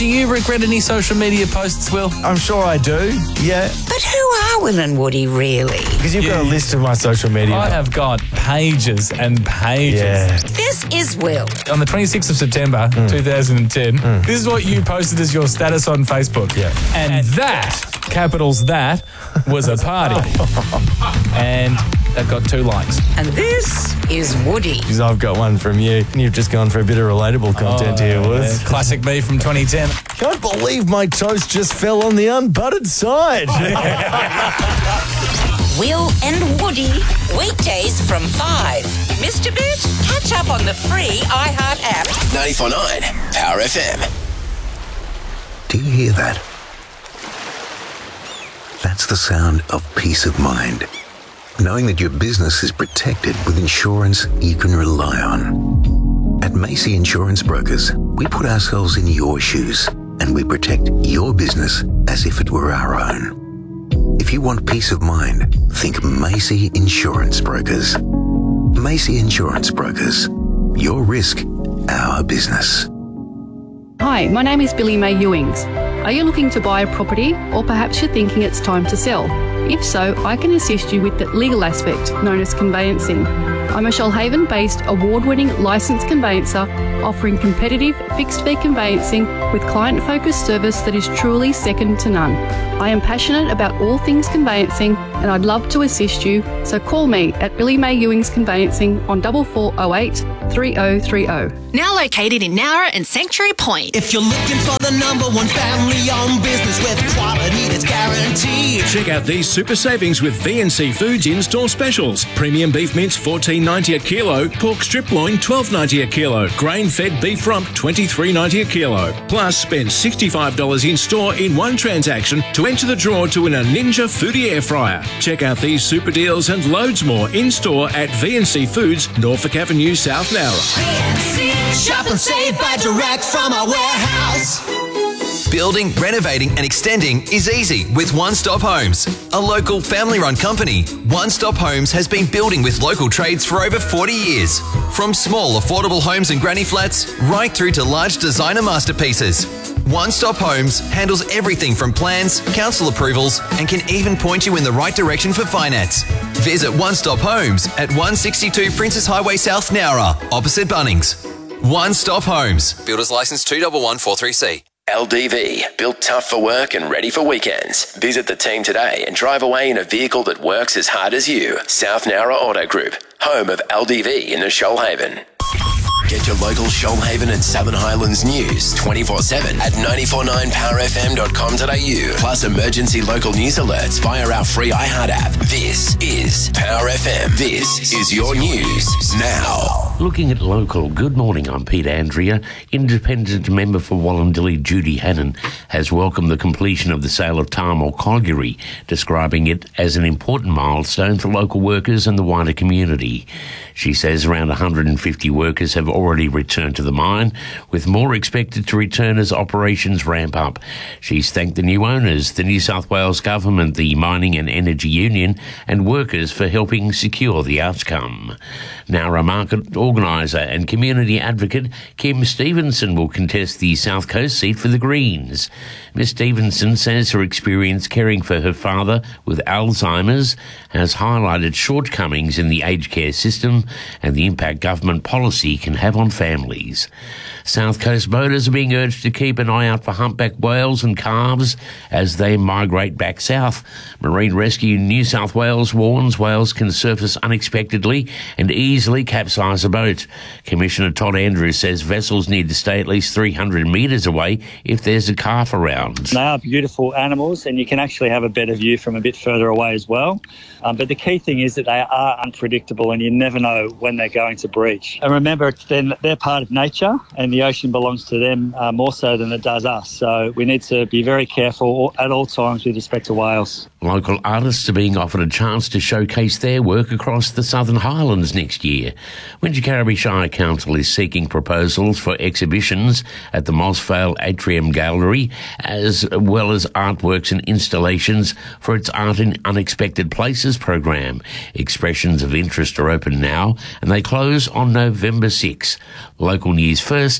Do you regret any social media posts, Will? I'm sure I do, yeah. But who are Will and Woody really? Because you've got a list of my social media. I have got pages and pages. Yeah. This is Will. On the 26th of September, 2010, this is what you posted as your status on Facebook. Yeah. And that, capitals that, was a party. And that got 2 likes. And this is Woody. Because I've got one from you. You've just gone for a bit of relatable content here, Woods. Yeah, classic me from 2010. Can't believe my toast just fell on the unbuttered side. Will and Woody, weekdays from 5. Missed a bit? Catch up on the free iHeart app. 94.9 Power FM. Do you hear that? That's the sound of peace of mind. Knowing that your business is protected with insurance you can rely on. At Macy Insurance Brokers, we put ourselves in your shoes and we protect your business as if it were our own. If you want peace of mind, think Macy Insurance Brokers. Macy Insurance Brokers. Your risk, our business. Hi, my name is Billy May Ewings. Are you looking to buy a property, or perhaps you're thinking it's time to sell? If so, I can assist you with the legal aspect, known as conveyancing. I'm a Shoalhaven-based award-winning licensed conveyancer offering competitive fixed-fee conveyancing with client-focused service that is truly second to none. I am passionate about all things conveyancing and I'd love to assist you, so call me at Billy May Ewings Conveyancing on 4408 3030. Now located in Nowra and Sanctuary Point. If you're looking for the number one family-owned business with quality that's guaranteed. Check out these super savings with VNC Foods in-store specials. Premium beef mince $14.90 a kilo, pork strip loin $12.90 a kilo, grain-fed beef rump $23.90 a kilo. Plus, spend $65 in-store in one transaction to enter the draw to win a Ninja Foodie air fryer. Check out these super deals and loads more in-store at VNC Foods, Norfolk Avenue, South Nowra. VNC, shop and save, buy direct from our warehouse. Building, renovating and extending is easy with One Stop Homes. A local family-run company, One Stop Homes has been building with local trades for over 40 years. From small, affordable homes and granny flats, right through to large designer masterpieces. One Stop Homes handles everything from plans, council approvals, and can even point you in the right direction for finance. Visit One Stop Homes at 162 Princess Highway South Nowra, opposite Bunnings. One Stop Homes. Builders License 211443C. LDV, built tough for work and ready for weekends. Visit the team today and drive away in a vehicle that works as hard as you. South Nowra Auto Group, home of LDV in the Shoalhaven. Get your local Shoalhaven and Southern Highlands news 24/7 at 949powerfm.com.au. Plus emergency local news alerts via our free iHeart app. This is Power FM. This is your news now. Looking at local, good morning, I'm Pete Andrea. Independent member for Wallandilly, Judy Hannon, has welcomed the completion of the sale of Tahmoor Colliery, describing it as an important milestone for local workers and the wider community. She says around 150 workers have already returned to the mine, with more expected to return as operations ramp up. She's thanked the new owners, the New South Wales Government, the Mining and Energy Union, and workers for helping secure the outcome. Nowra market organiser and community advocate Kim Stevenson will contest the South Coast seat for the Greens. Ms Stevenson says her experience caring for her father with Alzheimer's has highlighted shortcomings in the aged care system and the impact government policy can have on families. South Coast boaters are being urged to keep an eye out for humpback whales and calves as they migrate back south. Marine Rescue New South Wales warns whales can surface unexpectedly and easily capsize a boat. Commissioner Todd Andrews says vessels need to stay at least 300 metres away if there's a calf around. They are beautiful animals and you can actually have a better view from a bit further away as well. But the key thing is that they are unpredictable and you never know when they're going to breach. And remember, they're part of nature and the ocean belongs to them more so than it does us. So we need to be very careful at all times with respect to whales. Local artists are being offered a chance to showcase their work across the Southern Highlands next year. Wingecarribee Shire Council is seeking proposals for exhibitions at the Mossvale Atrium Gallery, as well as artworks and installations for its Art in Unexpected Places program. Expressions of interest are open now and they close on November 6. Local news first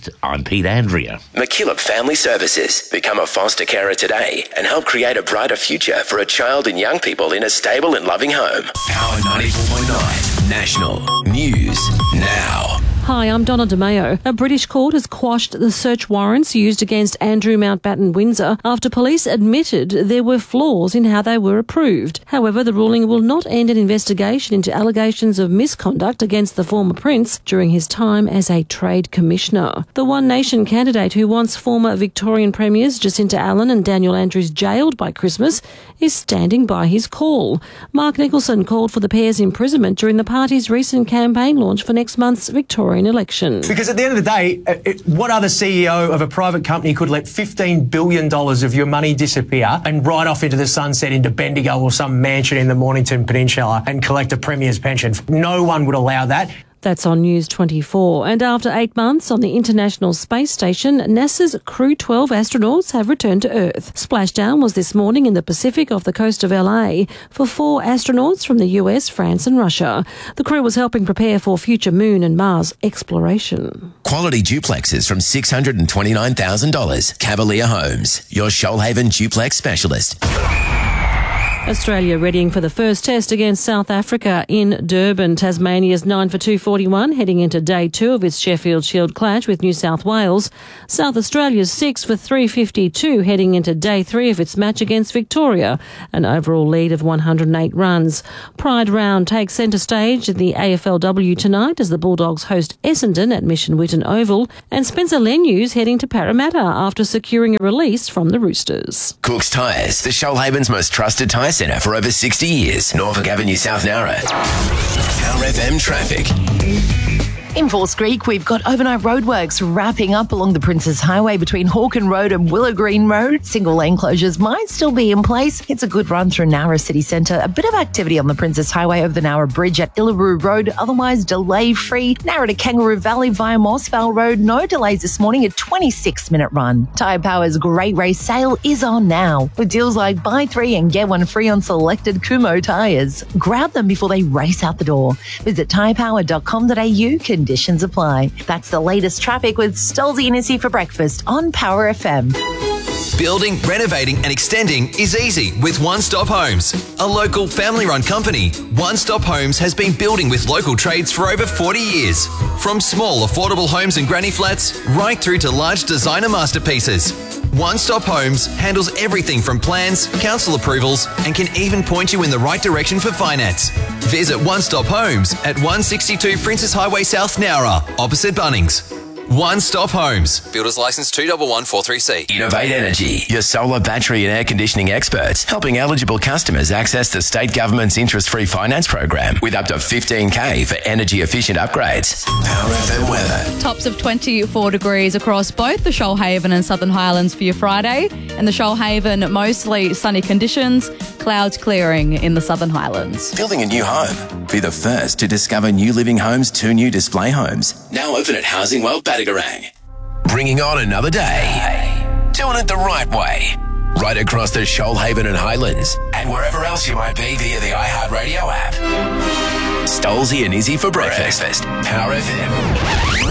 breakfast. I'm Pete Andrea. McKillop Family Services. Become a foster carer today and help create a brighter future for a child and young people in a stable and loving home. Power 94.9 National News Now. Hi, I'm Donna DeMayo. A British court has quashed the search warrants used against Andrew Mountbatten Windsor after police admitted there were flaws in how they were approved. However, the ruling will not end an investigation into allegations of misconduct against the former prince during his time as a trade commissioner. The One Nation candidate who wants former Victorian premiers Jacinta Allen and Daniel Andrews jailed by Christmas is standing by his call. Mark Nicholson called for the pair's imprisonment during the party's recent campaign launch for next month's Victorian election. Because at the end of the day, what other CEO of a private company could let $15 billion of your money disappear and ride off into the sunset into Bendigo or some mansion in the Mornington Peninsula and collect a premier's pension? No one would allow that. That's on News 24. And after 8 months on the International Space Station, NASA's Crew 12 astronauts have returned to Earth. Splashdown was this morning in the Pacific off the coast of LA for 4 astronauts from the US, France and Russia. The crew was helping prepare for future Moon and Mars exploration. Quality duplexes from $629,000. Cavalier Homes, your Shoalhaven duplex specialist. Australia readying for the first test against South Africa in Durban. Tasmania's 9 for 241 heading into day 2 of its Sheffield Shield clash with New South Wales. South Australia's 6 for 352 heading into day 3 of its match against Victoria, an overall lead of 108 runs. Pride Round takes centre stage in the AFLW tonight as the Bulldogs host Essendon at Mission Whitton Oval, and Spencer Lenyu's heading to Parramatta after securing a release from the Roosters. Cook's Tyres, the Shoalhaven's most trusted tyre centre for over 60 years. Norfolk Avenue, South Nowra. Power FM traffic. In Force Creek, we've got overnight roadworks wrapping up along the Princes Highway between Hawken Road and Willow Green Road. Single lane closures might still be in place. It's a good run through Nowra City Centre. A bit of activity on the Princes Highway over the Nowra Bridge at Illaroo Road. Otherwise, delay-free. Nowra to Kangaroo Valley via Mossvale Road. No delays this morning. A 26-minute run. Tyre Power's Great Race Sale is on now, with deals like buy 3 and get 1 free on selected Kumho tyres. Grab them before they race out the door. Visit tyrepower.com.au. Conditions apply. That's the latest traffic with Stolzy and Issy for breakfast on Power FM. Building, renovating and extending is easy with One Stop Homes. A local family-run company, One Stop Homes has been building with local trades for over 40 years. From small, affordable homes and granny flats, right through to large designer masterpieces. One Stop Homes handles everything from plans, council approvals, and can even point you in the right direction for finance. Visit One Stop Homes at 162 Princess Highway South Nowra, opposite Bunnings. One Stop Homes. Builders License 211436C. Innovate Energy, your solar, battery and air conditioning experts, helping eligible customers access the state government's interest-free finance program with up to $15,000 for energy-efficient upgrades. Power FM weather. Tops of 24 degrees across both the Shoalhaven and Southern Highlands for your Friday. And the Shoalhaven, mostly sunny conditions, clouds clearing in the Southern Highlands. Building a new home. Be the first to discover New Living Homes 2 new display homes. Now open at Housing World Battigarang. Bringing on another day. Doing it the right way. Right across the Shoalhaven and Highlands. And wherever else you might be via the iHeartRadio app. Stolzy and Izzy for breakfast. Power FM.